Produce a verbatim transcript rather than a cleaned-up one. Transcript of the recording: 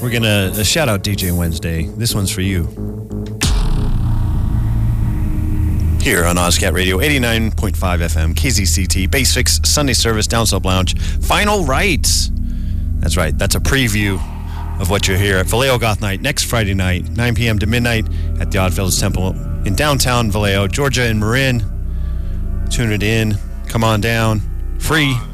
We're going to uh, shout out D J Wednesday. This one's for you. Here on OzCat Radio, eighty-nine point five F M, K Z C T, Base Fix, Sunday Service, Downslope Lounge, Final Rites. That's right, that's a preview of what you'll hear at Vallejo Goth Night next Friday night, nine p.m. to midnight at the Oddfellows Temple in downtown Vallejo, Georgia and Marin. Tune it in. Come on down. Free.